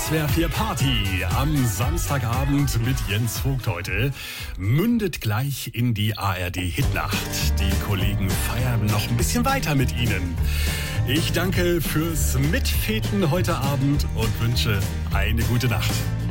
SWR 4 Party am Samstagabend mit Jens Vogt heute mündet gleich in die ARD Hitnacht. Die Kollegen feiern noch ein bisschen weiter mit Ihnen. Ich danke fürs Mitfeten heute Abend und wünsche eine gute Nacht.